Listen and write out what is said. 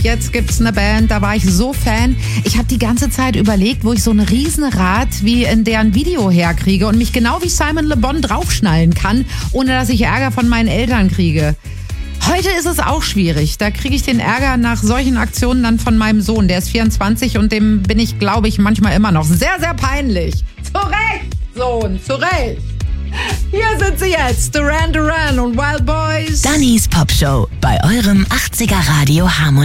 jetzt gibt's eine Band, da war ich so Fan. Ich habe die ganze Zeit überlegt, wo ich so ein Riesenrad wie in deren Video herkriege und mich genau wie Simon Le Bon draufschnallen kann, ohne dass ich Ärger von meinen Eltern kriege. Heute ist es auch schwierig. Da kriege ich den Ärger nach solchen Aktionen dann von meinem Sohn. Der ist 24 und dem bin ich, glaube ich, manchmal immer noch sehr, sehr peinlich. Zu Recht, Sohn, zu Recht. Hier sind sie jetzt, Duran Duran und Wild Boys. Dannys Popshow bei eurem 80er Radio Harmonie.